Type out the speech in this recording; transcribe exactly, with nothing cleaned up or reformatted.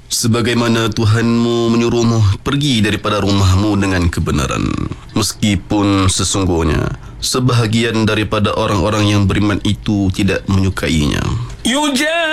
Sebagaimana Tuhanmu menyuruhmu pergi daripada rumahmu dengan kebenaran, meskipun sesungguhnya sebahagian daripada orang-orang yang beriman itu tidak menyukainya. Yuja